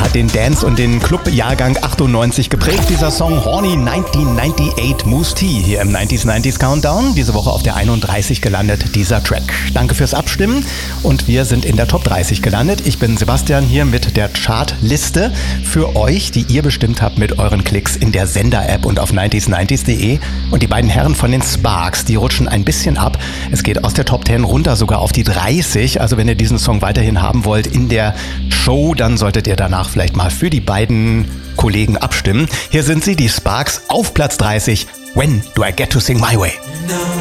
hat den Dance- und den Club-Jahrgang 98 geprägt. Dieser Song Horny 1998 Mousse T hier im 90s Countdown. Diese Woche auf der 31 gelandet, dieser Track. Danke fürs Abstimmen und wir sind in der Top 30 gelandet. Ich bin Sebastian hier mit der Chartliste für euch, die ihr bestimmt habt mit euren Klicks in der Sender-App und auf 90s90s.de. Und die beiden Herren von den Sparks, die rutschen ein bisschen ab. Es geht aus der Top 10 runter sogar auf die 30. Also wenn ihr diesen Song weiterhin haben wollt in der Show, dann solltet ihr danach vielleicht mal für die beiden Kollegen abstimmen. Hier sind sie, die Sparks, auf Platz 30. When do I get to sing my way? No.